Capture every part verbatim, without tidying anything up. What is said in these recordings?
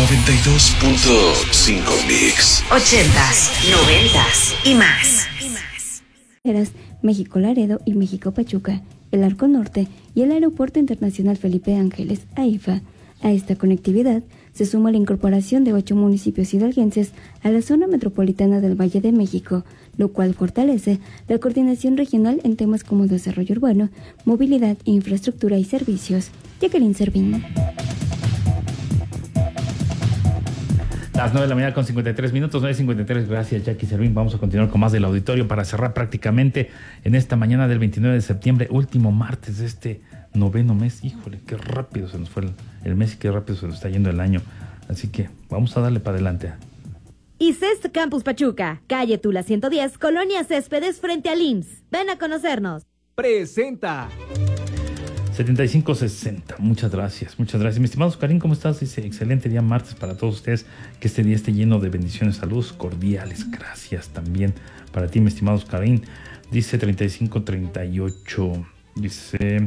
noventa y dos punto cinco Mix. Ochentas, noventas y más. México Laredo y México Pachuca, el Arco Norte y el Aeropuerto Internacional Felipe Ángeles, A I F A. A esta conectividad se suma la incorporación de ocho municipios hidalguenses a la zona metropolitana del Valle de México, lo cual fortalece la coordinación regional en temas como desarrollo urbano, movilidad, infraestructura y servicios. Jacqueline Servín. Las nueve de la mañana con cincuenta y tres minutos, nueve cincuenta y tres. Gracias, Jackie Servín. Vamos a continuar con más del auditorio para cerrar prácticamente en esta mañana del veintinueve de septiembre, último martes de este noveno mes. Híjole, qué rápido se nos fue el, el mes y qué rápido se nos está yendo el año. Así que vamos a darle para adelante. ICEST Campus Pachuca, calle Tula ciento diez, Colonia Céspedes, frente al I M S S. Ven a conocernos. Presenta setenta y cinco sesenta. Muchas gracias, muchas gracias. Mi estimado Oscarín, ¿cómo estás? Dice, excelente día martes para todos ustedes. Que este día esté lleno de bendiciones, saludos cordiales. Gracias también para ti, mi estimado Oscarín. Dice treinta y cinco treinta y ocho. Dice,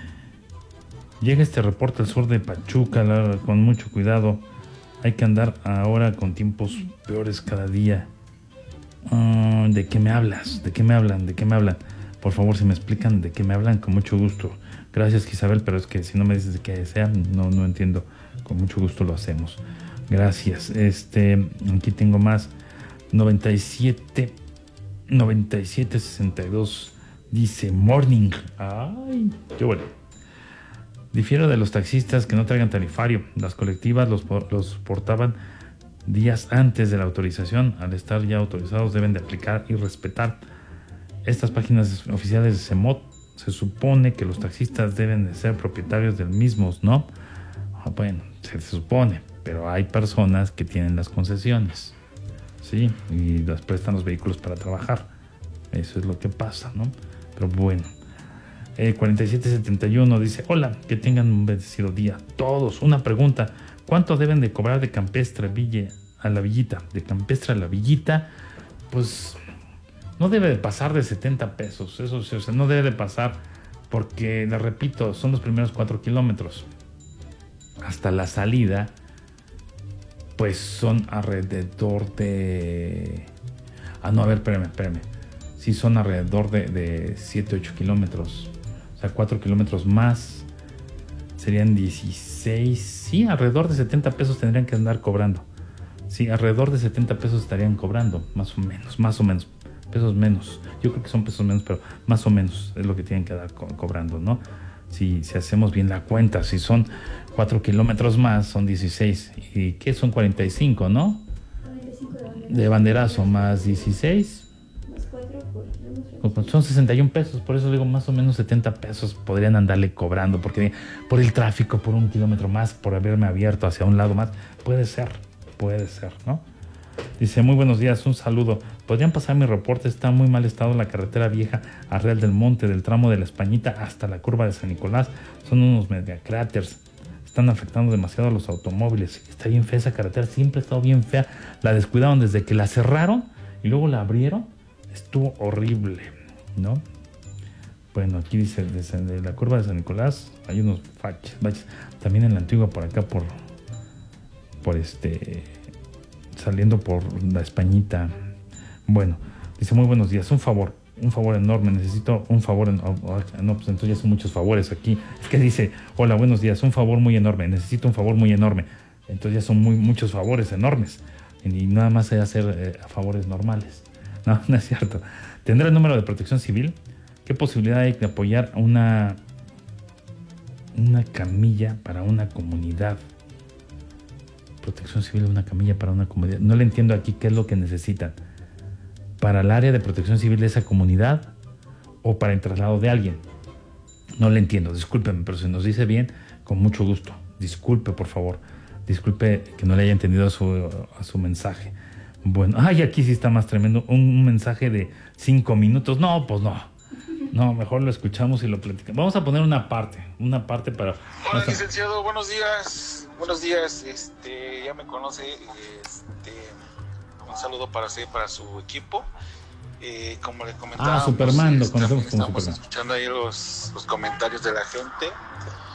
llega este reporte al sur de Pachuca, la, con mucho cuidado. Hay que andar ahora con tiempos peores cada día. Uh, ¿De qué me hablas? ¿De qué me hablan? ¿De qué me hablan? Por favor, si me explican de qué me hablan, con mucho gusto. Gracias, Isabel, pero es que si no me dices de qué sea, no, no entiendo. Con mucho gusto lo hacemos. Gracias. Este, aquí tengo más. noventa y siete sesenta y dos. Dice, morning. Ay, qué bueno. Difiero de los taxistas que no traigan tarifario. Las colectivas los, los portaban días antes de la autorización. Al estar ya autorizados deben de aplicar y respetar estas páginas oficiales de CEMOT. Se supone que los taxistas deben de ser propietarios del mismo, ¿no? Bueno, se, se supone, pero hay personas que tienen las concesiones, ¿sí? Y las prestan los vehículos para trabajar. Eso es lo que pasa, ¿no? Pero bueno. Eh, cuarenta y siete setenta y uno dice, hola, que tengan un bendecido día. Todos, una pregunta. ¿Cuánto deben de cobrar de Campestre Ville a la Villita? De Campestre a la Villita, pues no debe de pasar de setenta pesos. Eso, o sea, no debe de pasar porque, les repito, son los primeros cuatro kilómetros. Hasta la salida, pues son alrededor de... Ah, no, a ver, espérame, espérame. Sí, son alrededor de, de siete, ocho kilómetros. O sea, cuatro kilómetros más serían dieciséis. Sí, alrededor de setenta pesos tendrían que andar cobrando. Sí, alrededor de setenta pesos estarían cobrando, más o menos, más o menos. Pesos menos. Yo creo que son pesos menos, pero más o menos es lo que tienen que dar co- cobrando, ¿no? Si, si hacemos bien la cuenta, si son cuatro kilómetros más, son dieciséis. ¿Y qué son? cuarenta y cinco, ¿no? cuarenta y cinco de banderazo. De banderazo más dieciséis. Más cuatro por kilómetro. Son sesenta y un pesos, por eso digo más o menos setenta pesos podrían andarle cobrando, porque por el tráfico, por un kilómetro más, por haberme abierto hacia un lado más, puede ser, puede ser, ¿no? Dice, muy buenos días, un saludo. ¿Podrían pasar mi reporte? Está en muy mal estado la carretera vieja a Real del Monte, del tramo de La Españita hasta la curva de San Nicolás. Son unos mega cráteres. Están afectando demasiado a los automóviles. Está bien fea esa carretera, siempre ha estado bien fea. La descuidaron desde que la cerraron y luego la abrieron. Estuvo horrible, ¿no? Bueno, aquí dice, desde la curva de San Nicolás hay unos baches, baches. También en la antigua por acá, por, por este... saliendo por La Españita. Bueno, dice, muy buenos días, un favor, un favor enorme, necesito un favor, en, oh, oh, no, pues entonces ya son muchos favores aquí. Es que dice, hola, buenos días, un favor muy enorme, necesito un favor muy enorme. Entonces ya son muy, muchos favores enormes. Y nada más hay hacer eh, favores normales. No, no es cierto. ¿Tendrá el número de protección civil? ¿Qué posibilidad hay de apoyar una, una camilla para una comunidad? Protección civil, una camilla para una comunidad. No le entiendo aquí qué es lo que necesitan. ¿Para el área de protección civil de esa comunidad o para el traslado de alguien? No le entiendo, discúlpeme, pero si nos dice bien, con mucho gusto. Disculpe, por favor. Disculpe que no le haya entendido a su, a su mensaje. Bueno, ay, aquí sí está más tremendo. Un, un mensaje de cinco minutos. No, pues no. No, mejor lo escuchamos y lo platicamos. Vamos a poner una parte, una parte para... Hola, licenciado, buenos días. Buenos días, este, ya me conoce, este, un saludo para usted, para su equipo. Eh, como le comentaba, ah, Superman, lo conocemos como estamos Superman. Escuchando ahí los, los comentarios de la gente.